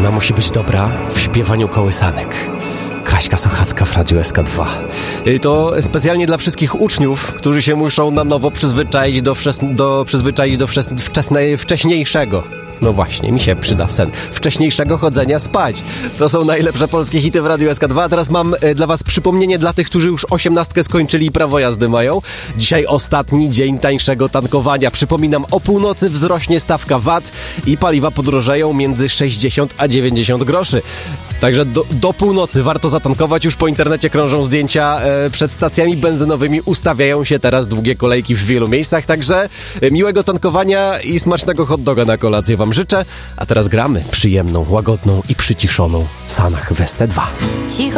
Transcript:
Pogoda musi być dobra w śpiewaniu kołysanek. Kaśka Sochacka w Radiu SK2. To specjalnie dla wszystkich uczniów, którzy się muszą na nowo przyzwyczaić do wcześniejszego. No właśnie, mi się przyda sen. Wcześniejszego chodzenia spać. To są najlepsze polskie hity w Radiu SK2. A teraz mam dla was przypomnienie dla tych, którzy już 18 skończyli i prawo jazdy mają. Dzisiaj ostatni dzień tańszego tankowania. Przypominam, o północy wzrośnie stawka VAT i paliwa podrożeją między 60 a 90 groszy. Także do północy warto zatankować. Już po internecie krążą zdjęcia przed stacjami benzynowymi. Ustawiają się teraz długie kolejki w wielu miejscach. Także miłego tankowania i smacznego hot doga na kolację wam życzę. A teraz gramy przyjemną, łagodną i przyciszoną Sanach w SC2. Cicho